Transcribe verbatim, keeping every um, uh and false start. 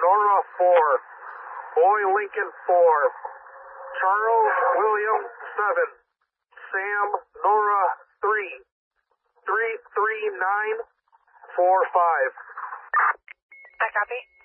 Nora four, Boy Lincoln four, Charles William seven, Sam Nora three, three three nine four five. I copy.